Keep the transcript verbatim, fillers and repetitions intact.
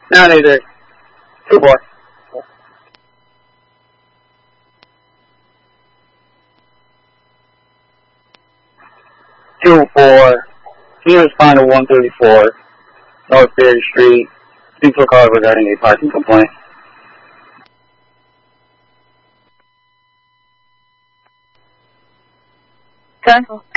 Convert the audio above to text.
nine eight eight. Two four. Two four. Can you respond to one thirty-four North Berry Street? Speak to a caller regarding a parking complaint. Cancel.